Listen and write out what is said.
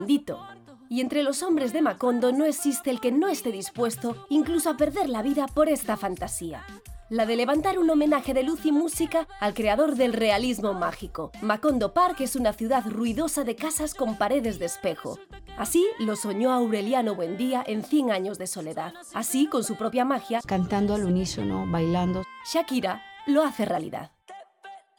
bendito. Y entre los hombres de Macondo no existe el que no esté dispuesto incluso a perder la vida por esta fantasía. La de levantar un homenaje de luz y música al creador del realismo mágico. Macondo Park es una ciudad ruidosa de casas con paredes de espejo. Así lo soñó Aureliano Buendía en 100 años de soledad. Así, con su propia magia, cantando al unísono, bailando. Shakira lo hace realidad.